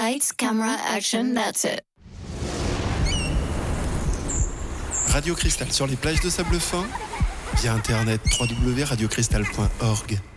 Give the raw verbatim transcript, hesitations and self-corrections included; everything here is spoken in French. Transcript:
Lights, camera, action, that's it. Radio Cristal sur les plages de sable fin, via internet w w w point radio cristal point org.